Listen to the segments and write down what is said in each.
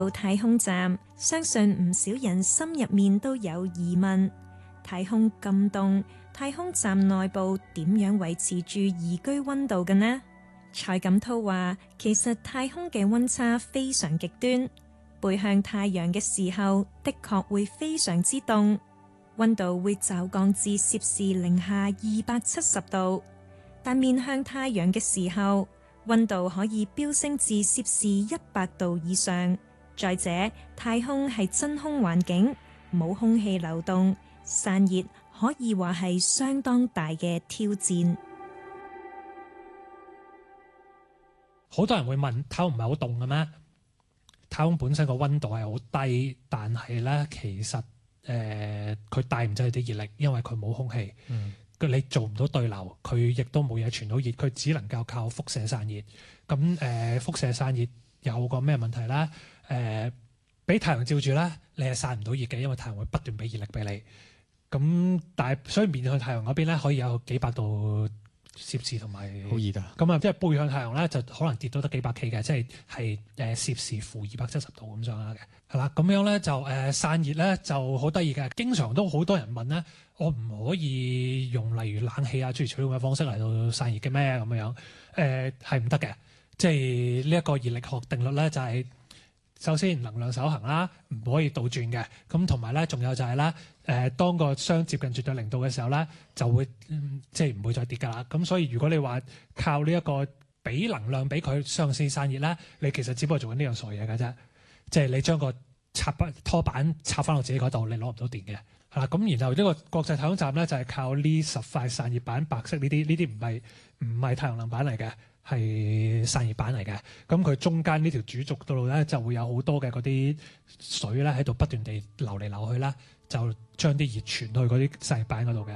太空站，相信唔少人心入面都有疑問：太空咁凍，太空站內部點樣維持住宜居溫度嘅呢？蔡錦濤話：其實太空嘅溫差非常極端，背向太陽嘅時候，的確會非常之凍，溫度會驟降至攝氏零下270度，但面向太陽嘅時候，溫度可以飆升至攝氏100度以上。再者，太空係真空環境，冇空氣流動，散熱可以話係相當大嘅挑戰。 好多人會問：太空唔係好凍嘅咩？太空本身個溫度係好低，但係咧其實佢帶唔走啲熱力，因為佢冇空氣。你做唔到對流，佢亦都冇嘢傳到熱，佢只能夠靠輻射散熱。咁輻射散熱有個咩問題咧？俾太陽照住咧，你係散唔到熱嘅，因為太陽會不斷俾熱力俾你。咁但係所以面向太陽嗰邊咧，可以有幾百度攝氏同埋好熱啊！ 咁啊，即係背向太陽咧，就可能跌到得幾百 K 嘅，即係攝氏-270度咁上下嘅，係啦。咁樣咧就散熱咧就好得意嘅，經常都好多人問咧，我唔可以用例如冷氣啊諸如此類咁嘅方式嚟到散熱嘅咩？咁樣係唔得嘅，即係呢一個熱力學定律咧就係、首先能量守恒啦，唔可以倒轉嘅。咁同埋咧，仲有就係咧，當個熵接近絕對零度嘅時候咧，就會即係唔會再跌㗎啦。咁所以如果你話靠呢一個俾能量俾佢上線散熱咧，你其實只不過做緊呢樣傻嘢㗎啫。即係你將個拖板插翻落自己嗰度，你攞唔到電嘅。係啦，咁然後呢個國際太空站咧就係靠呢10塊散熱板，白色呢啲唔係太陽能板嚟嘅。係散熱板嚟嘅，咁佢中間呢條主軸度咧就會有好多嘅嗰啲水咧喺度不斷地流嚟流去啦，就將啲熱傳去嗰啲散熱板嗰度嘅。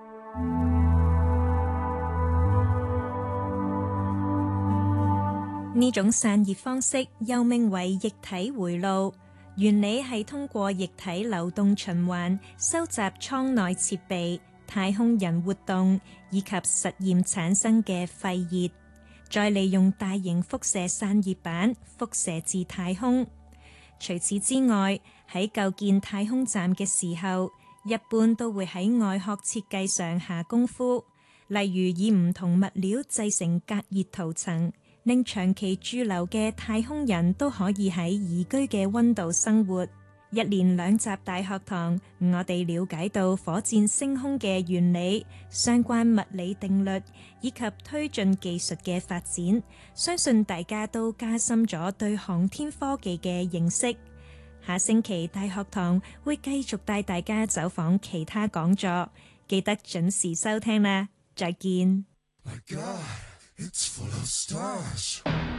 呢種散熱方式又名為液體回路，原理係通過液體流動循環收集艙內設備、太空人活動以及實驗產生嘅廢熱，再利用大型輻射散熱板輻射至太空。除此之外，喺構建太空站嘅時候，一般都會喺外殼設計上下功夫，例如以唔同物料製成隔熱塗層，令長期駐留嘅太空人都可以喺宜居嘅溫度生活。一連2集大學堂，我哋了解到火箭升空嘅原理、相關物理定律以及推進技術嘅發展，相信大家都加深咗對航天科技嘅認識。下星期大學堂會繼續帶大家走訪其他講座，記得準時收聽啦！再見。